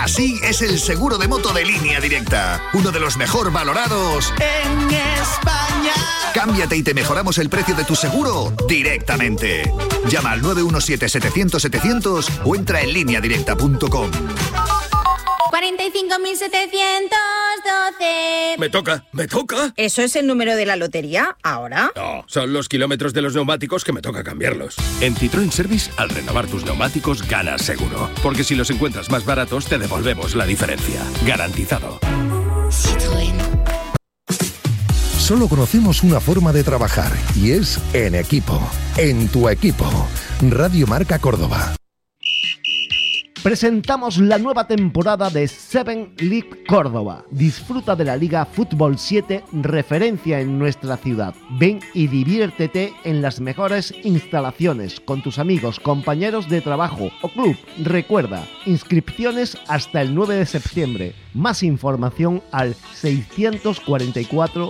Así es el seguro de moto de Línea Directa, uno de los mejor valorados en España. Cámbiate y te mejoramos el precio de tu seguro directamente. Llama al 917-700-700 o entra en lineadirecta.com. 45.712. Me toca. ¿Eso es el número de la lotería ahora? No, son los kilómetros de los neumáticos que me toca cambiarlos. En Citroën Service, al renovar tus neumáticos, ganas seguro. Porque si los encuentras más baratos, te devolvemos la diferencia. Garantizado. Citroën. Solo conocemos una forma de trabajar y es en equipo. En tu equipo. Radio Marca Córdoba. Presentamos la nueva temporada de 7 League Córdoba. Disfruta de la Liga Fútbol 7, referencia en nuestra ciudad. Ven y diviértete en las mejores instalaciones con tus amigos, compañeros de trabajo o club. Recuerda, inscripciones hasta el 9 de septiembre. Más información al 644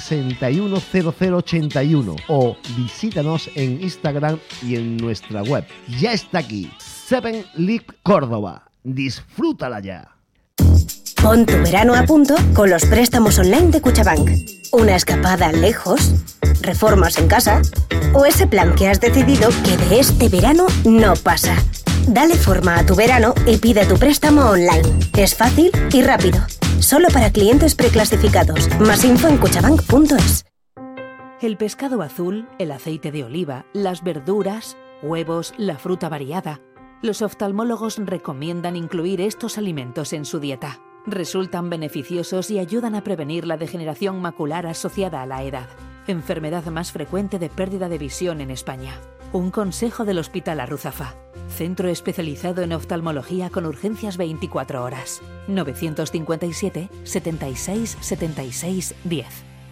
610081 o visítanos en Instagram y en nuestra web. Ya está aquí. 7 League Córdoba. Disfrútala ya. Pon tu verano a punto con los préstamos online de Cuchabank. Una escapada lejos, reformas en casa o ese plan que has decidido que de este verano no pasa. Dale forma a tu verano y pide tu préstamo online. Es fácil y rápido. Solo para clientes preclasificados. Más info en cuchabank.es. El pescado azul, el aceite de oliva, las verduras, huevos, la fruta variada. Los oftalmólogos recomiendan incluir estos alimentos en su dieta. Resultan beneficiosos y ayudan a prevenir la degeneración macular asociada a la edad, enfermedad más frecuente de pérdida de visión en España. Un consejo del Hospital Arruzafa, centro especializado en oftalmología con urgencias 24 horas. 957 76 76 10.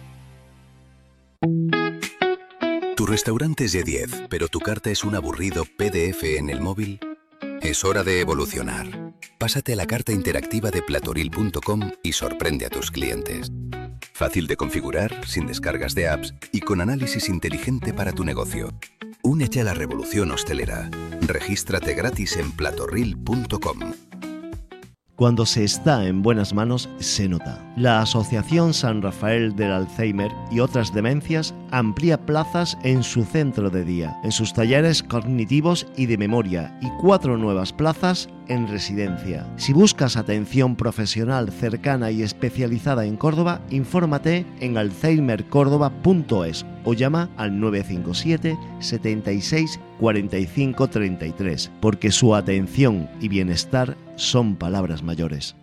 Tu restaurante es de 10, pero tu carta es un aburrido PDF en el móvil. Es hora de evolucionar. Pásate a la carta interactiva de platoril.com y sorprende a tus clientes. Fácil de configurar, sin descargas de apps y con análisis inteligente para tu negocio. Únete a la revolución hostelera. Regístrate gratis en platoril.com. Cuando se está en buenas manos, se nota. La Asociación San Rafael del Alzheimer y otras demencias amplía plazas en su centro de día, en sus talleres cognitivos y de memoria, y 4 nuevas plazas en residencia. Si buscas atención profesional cercana y especializada en Córdoba, infórmate en alzheimercordoba.es o llama al 957 76 45 33, porque su atención y bienestar son palabras mayores.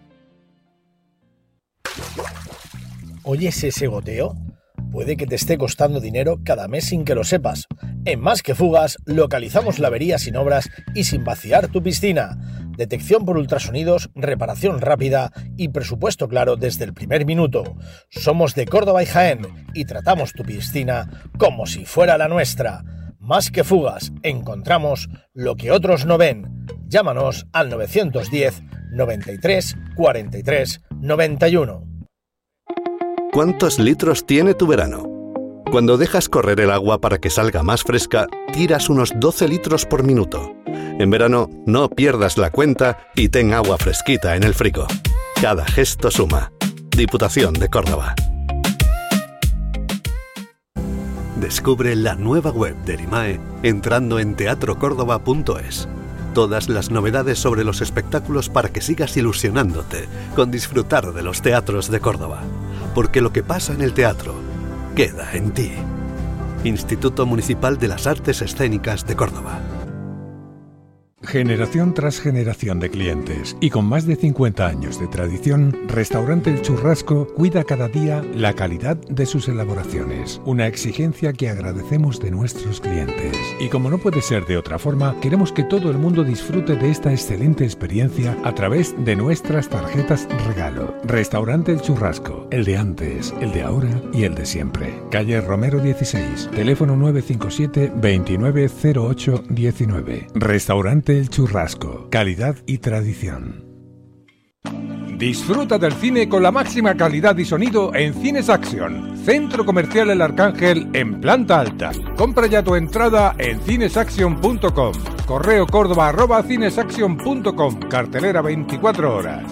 ¿Oyes ese goteo? Puede que te esté costando dinero cada mes sin que lo sepas. En Más que Fugas localizamos la avería sin obras y sin vaciar tu piscina. Detección por ultrasonidos, reparación rápida y presupuesto claro desde el primer minuto. Somos de Córdoba y Jaén y tratamos tu piscina como si fuera la nuestra. Más que Fugas, encontramos lo que otros no ven. Llámanos al 910 93 43 91. ¿Cuántos litros tiene tu verano? Cuando dejas correr el agua para que salga más fresca, tiras unos 12 litros por minuto. En verano, no pierdas la cuenta y ten agua fresquita en el frigo. Cada gesto suma. Diputación de Córdoba. Descubre la nueva web de Erimae entrando en teatrocórdoba.es. Todas las novedades sobre los espectáculos para que sigas ilusionándote con disfrutar de los teatros de Córdoba. Porque lo que pasa en el teatro queda en ti. Instituto Municipal de las Artes Escénicas de Córdoba. Generación tras generación de clientes y con más de 50 años de tradición, Restaurante El Churrasco cuida cada día la calidad de sus elaboraciones, una exigencia que agradecemos de nuestros clientes. Y como no puede ser de otra forma, queremos que todo el mundo disfrute de esta excelente experiencia a través de nuestras tarjetas regalo. Restaurante El Churrasco, el de antes, el de ahora y el de siempre. Calle Romero 16, teléfono 957 2908 19. Restaurante El Churrasco, calidad y tradición. Disfruta del cine con la máxima calidad y sonido en Cines Action, Centro Comercial El Arcángel en planta alta. Compra ya tu entrada en cinesaction.com. Correo Córdoba@cinesaction.com. Cartelera 24 horas.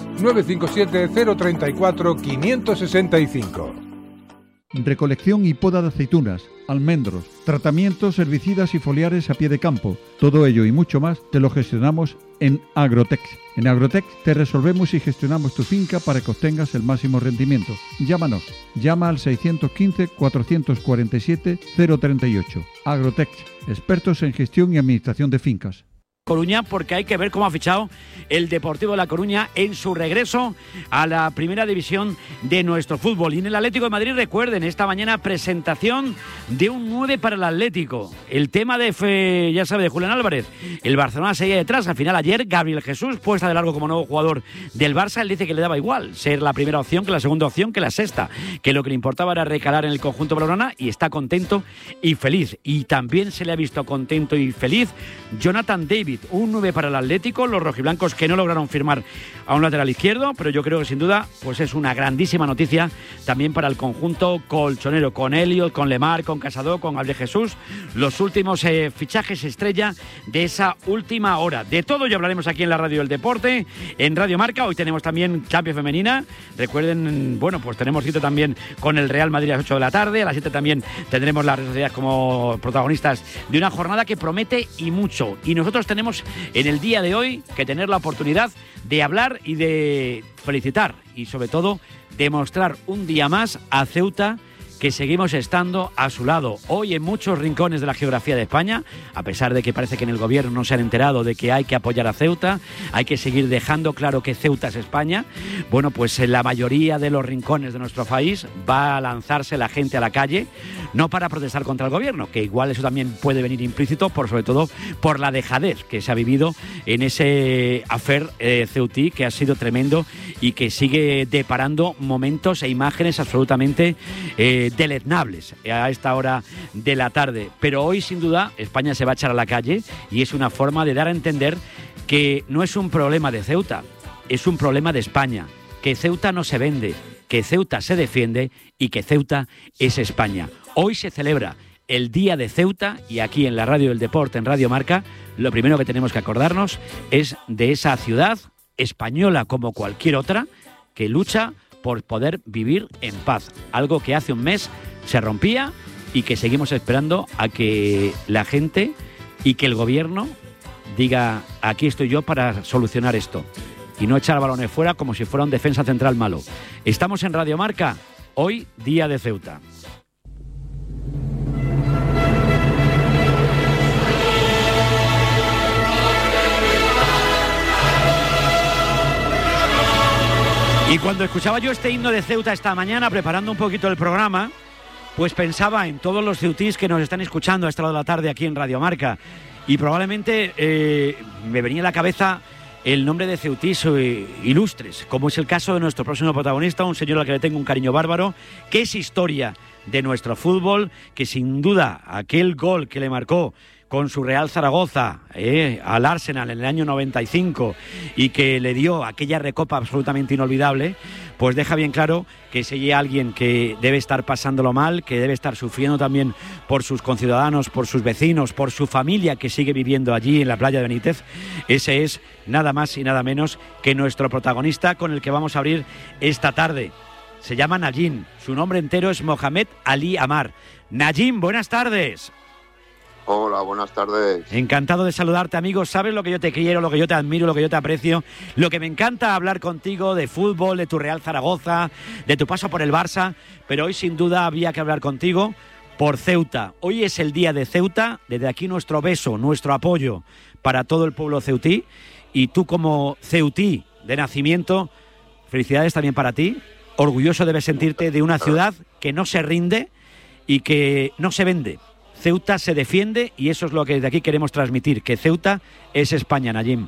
957-034-565. Recolección y poda de aceitunas, almendros, tratamientos, herbicidas y foliares a pie de campo. Todo ello y mucho más te lo gestionamos en Agrotex. En Agrotex te resolvemos y gestionamos tu finca para que obtengas el máximo rendimiento. Llámanos. Llama al 615-447-038. Agrotex, expertos en gestión y administración de fincas. Coruña, porque hay que ver cómo ha fichado el Deportivo de La Coruña en su regreso a la primera división de nuestro fútbol. Y en el Atlético de Madrid, recuerden, esta mañana presentación de un 9 para el Atlético. El tema de, ya sabe, de Julián Álvarez. El Barcelona seguía detrás. Al final, ayer, Gabriel Jesús, puesta de largo como nuevo jugador del Barça, él dice que le daba igual ser la primera opción que la segunda opción que la sexta, que lo que le importaba era recalar en el conjunto blaugrana, y está contento y feliz. Y también se le ha visto contento y feliz Jonathan David, un 9 para el Atlético, los rojiblancos que no lograron firmar a un lateral izquierdo, pero yo creo que sin duda pues es una grandísima noticia también para el conjunto colchonero, con Elliot, con Lemar, con Casado, con Gabriel Jesús, los últimos fichajes estrella de esa última hora. De todo ya hablaremos aquí en la Radio del Deporte, en Radio Marca. Hoy tenemos también Champions Femenina. Recuerden, bueno, pues tenemos cita también con el Real Madrid a las 8 de la tarde. A las 7 también tendremos las redes sociales como protagonistas de una jornada que promete y mucho. Y nosotros tenemos en el día de hoy que tener la oportunidad de hablar y de felicitar y sobre todo demostrar un día más a Ceuta que seguimos estando a su lado. Hoy en muchos rincones de la geografía de España, a pesar de que parece que en el gobierno no se han enterado de que hay que apoyar a Ceuta, hay que seguir dejando claro que Ceuta es España. Bueno, pues en la mayoría de los rincones de nuestro país va a lanzarse la gente a la calle, no para protestar contra el gobierno, que igual eso también puede venir implícito, sobre todo por la dejadez que se ha vivido en ese affair ceutí, que ha sido tremendo y que sigue deparando momentos e imágenes absolutamente deleznables a esta hora de la tarde. Pero hoy, sin duda, España se va a echar a la calle y es una forma de dar a entender que no es un problema de Ceuta, es un problema de España, que Ceuta no se vende, que Ceuta se defiende y que Ceuta es España. Hoy se celebra el Día de Ceuta y aquí en la Radio del Deporte, en Radio Marca, lo primero que tenemos que acordarnos es de esa ciudad española como cualquier otra que lucha por poder vivir en paz. Algo que hace un mes se rompía y que seguimos esperando a que la gente y que el gobierno diga: aquí estoy yo para solucionar esto. Y no echar balones fuera como si fuera un defensa central malo. Estamos en Radio Marca, hoy Día de Ceuta. Y cuando escuchaba yo este himno de Ceuta esta mañana, preparando un poquito el programa, pues pensaba en todos los ceutís que nos están escuchando a esta hora de la tarde aquí en Radio Marca. Y probablemente me venía a la cabeza el nombre de ceutís ilustres, como es el caso de nuestro próximo protagonista, un señor al que le tengo un cariño bárbaro, que es historia de nuestro fútbol, que sin duda aquel gol que le marcó con su Real Zaragoza al Arsenal en el año 95 y que le dio aquella recopa absolutamente inolvidable, pues deja bien claro que si hay alguien que debe estar pasándolo mal, que debe estar sufriendo también por sus conciudadanos, por sus vecinos, por su familia que sigue viviendo allí en la playa de Benítez, ese es nada más y nada menos que nuestro protagonista con el que vamos a abrir esta tarde. Se llama Najim, su nombre entero es Mohamed Ali Amar. Najim, buenas tardes. Hola, buenas tardes. Encantado de saludarte, amigo. Sabes lo que yo te quiero, lo que yo te admiro, lo que yo te aprecio, lo que me encanta hablar contigo de fútbol, de tu Real Zaragoza, de tu paso por el Barça, pero hoy sin duda había que hablar contigo por Ceuta. Hoy es el Día de Ceuta, desde aquí nuestro beso, nuestro apoyo para todo el pueblo ceutí, y tú como ceutí de nacimiento, felicidades también para ti. Orgulloso debes sentirte de una ciudad que no se rinde y que no se vende. Ceuta se defiende y eso es lo que desde aquí queremos transmitir, que Ceuta es España, Najim.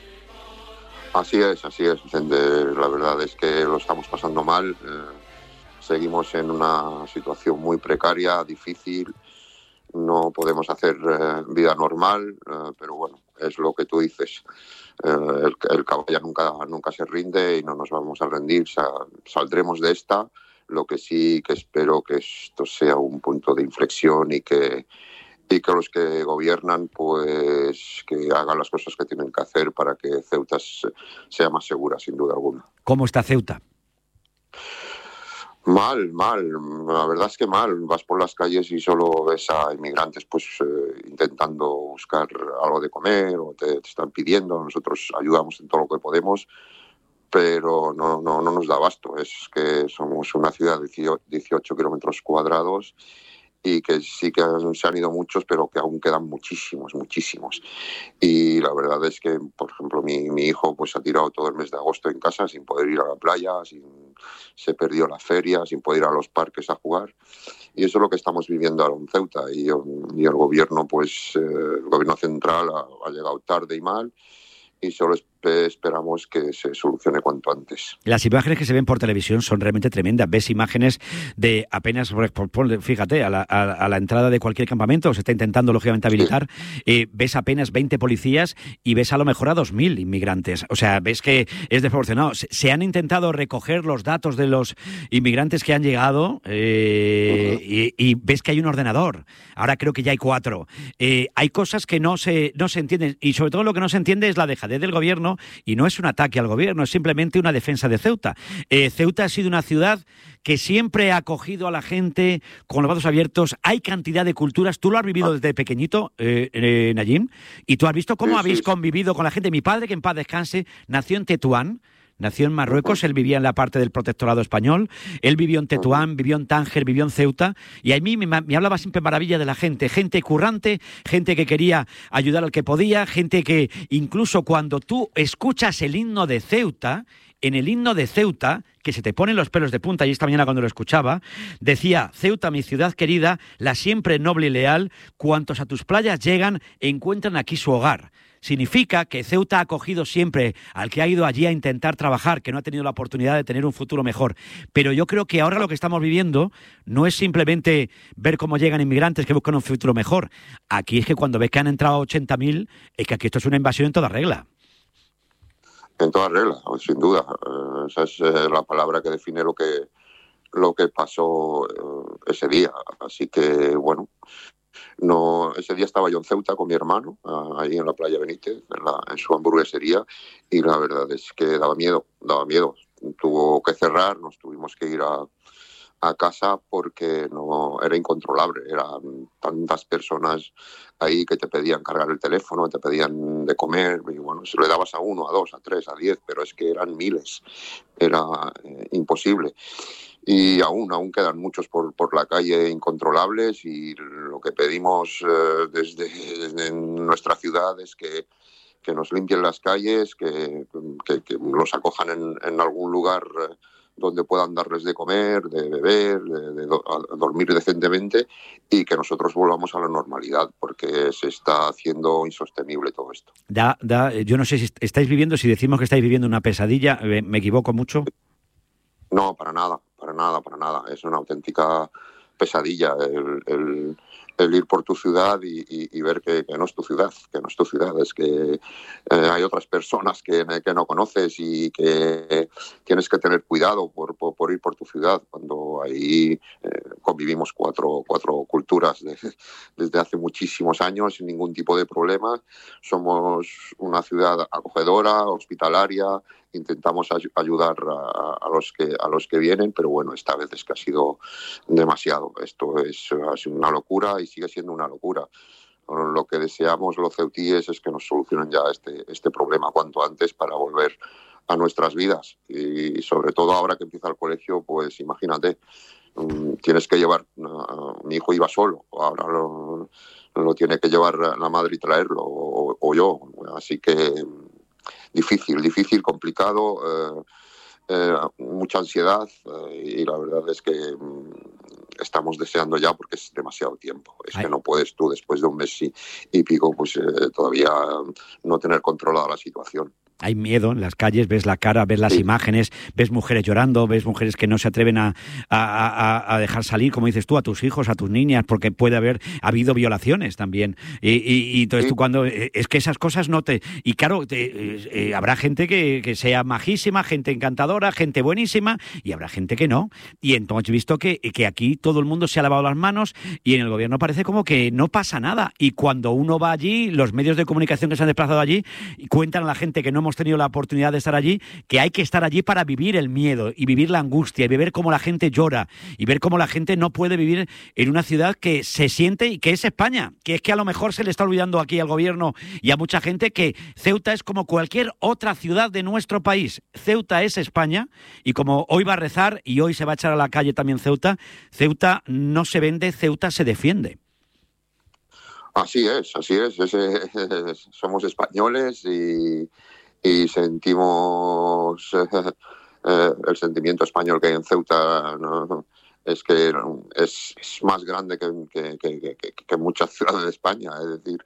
Así es, Vicente. La verdad es que lo estamos pasando mal. Seguimos en una situación muy precaria, difícil. No podemos hacer vida normal, pero bueno, es lo que tú dices. El caballo nunca se rinde y no nos vamos a rendir. Saldremos de esta. Lo que sí que espero que esto sea un punto de inflexión y que y que los que gobiernan pues que hagan las cosas que tienen que hacer para que Ceuta sea más segura, sin duda alguna. ¿Cómo está Ceuta? Mal, la verdad es que mal. Vas por las calles y solo ves a inmigrantes pues intentando buscar algo de comer o te están pidiendo. Nosotros ayudamos en todo lo que podemos, pero no nos da abasto. Es que somos una ciudad de 18 kilómetros cuadrados y que sí que se han ido muchos, pero que aún quedan muchísimos. Y la verdad es que, por ejemplo, mi hijo pues ha tirado todo el mes de agosto en casa sin poder ir a la playa, se perdió la feria, sin poder ir a los parques a jugar. Y eso es lo que estamos viviendo ahora en Ceuta. Y el gobierno, pues el gobierno central ha llegado tarde y mal, y solo esperamos que se solucione cuanto antes. Las imágenes que se ven por televisión son realmente tremendas. Ves imágenes de apenas, fíjate, a la entrada de cualquier campamento, se está intentando lógicamente habilitar, ves apenas 20 policías y ves a lo mejor a 2.000 inmigrantes. O sea, ves que es desproporcionado. Se han intentado recoger los datos de los inmigrantes que han llegado y ves que hay un ordenador. Ahora creo que ya hay 4. Hay cosas que no se entienden, y sobre todo lo que no se entiende es la dejadez del gobierno. Y no es un ataque al gobierno, es simplemente una defensa de Ceuta. Ceuta ha sido una ciudad que siempre ha acogido a la gente con los brazos abiertos. Hay cantidad de culturas. Tú lo has vivido desde pequeñito, Nayim, y tú has visto cómo habéis convivido con la gente. Mi padre, que en paz descanse, nació en Tetuán. Nació en Marruecos, él vivía en la parte del protectorado español, él vivió en Tetuán, vivió en Tánger, vivió en Ceuta, y a mí me hablaba siempre maravilla de la gente currante, gente que quería ayudar al que podía, gente que incluso cuando tú escuchas el himno de Ceuta, en el himno de Ceuta, que se te ponen los pelos de punta, y esta mañana cuando lo escuchaba, decía: Ceuta, mi ciudad querida, la siempre noble y leal, cuantos a tus playas llegan, encuentran aquí su hogar. Significa que Ceuta ha acogido siempre al que ha ido allí a intentar trabajar, que no ha tenido la oportunidad de tener un futuro mejor. Pero yo creo que ahora lo que estamos viviendo no es simplemente ver cómo llegan inmigrantes que buscan un futuro mejor. Aquí es que cuando ves que han entrado 80.000, es que aquí esto es una invasión en toda regla. En toda regla, sin duda. Esa es la palabra que define lo que pasó ese día. Así que, bueno, ese día estaba yo en Ceuta con mi hermano, ahí en la playa Benítez, en su hamburguesería, y la verdad es que daba miedo. Tuvo que cerrar, nos tuvimos que ir a casa porque no era incontrolable. Eran tantas personas ahí que te pedían cargar el teléfono, te pedían de comer, y bueno, se le dabas a 1, a 2, a 3, a 10, pero es que eran miles, era imposible. Y aún quedan muchos por la calle incontrolables, y lo que pedimos desde nuestra ciudad es que nos limpien las calles, que los acojan en algún lugar donde puedan darles de comer, de beber, de dormir decentemente, y que nosotros volvamos a la normalidad, porque se está haciendo insostenible todo esto. Yo no sé si estáis viviendo, si decimos que estáis viviendo una pesadilla, ¿me equivoco mucho? No, para nada. Es una auténtica pesadilla el ir por tu ciudad y ver que no es tu ciudad, es que hay otras personas que no conoces y que tienes que tener cuidado por ir por tu ciudad, cuando ahí convivimos cuatro culturas desde hace muchísimos años sin ningún tipo de problema. Somos una ciudad acogedora, hospitalaria, intentamos ayudar a los que vienen, pero bueno, esta vez es que ha sido demasiado. Esto ha sido una locura y sigue siendo una locura. Lo que deseamos los ceutíes es que nos solucionen ya este problema cuanto antes para volver a nuestras vidas, y sobre todo ahora que empieza el colegio, pues imagínate, tienes que llevar, mi hijo iba solo, ahora lo tiene que llevar la madre y traerlo, o yo, así que difícil, complicado, mucha ansiedad, y la verdad es que estamos deseando ya, porque es demasiado tiempo. Es que no puedes tú, después de un mes y pico, pues todavía no tener controlada la situación. Hay miedo en las calles, ves la cara, ves las imágenes, ves mujeres llorando, ves mujeres que no se atreven a dejar salir, como dices tú, a tus hijos, a tus niñas, porque puede haber habido violaciones también. Y entonces tú cuando... Es que esas cosas no te... Y claro, habrá gente que sea majísima, gente encantadora, gente buenísima, y habrá gente que no. Y entonces he visto que aquí todo el mundo se ha lavado las manos y en el gobierno parece como que no pasa nada. Y cuando uno va allí, los medios de comunicación que se han desplazado allí cuentan a la gente que no hemos tenido la oportunidad de estar allí, que hay que estar allí para vivir el miedo y vivir la angustia y ver cómo la gente llora y ver cómo la gente no puede vivir en una ciudad que se siente y que es España, que es que a lo mejor se le está olvidando aquí al gobierno y a mucha gente que Ceuta es como cualquier otra ciudad de nuestro país. Ceuta es España y como hoy va a rezar y hoy se va a echar a la calle también Ceuta no se vende, Ceuta se defiende. Así es. Somos españoles y sentimos el sentimiento español que hay en Ceuta, ¿no? Es que es más grande que muchas ciudades de España. Es decir,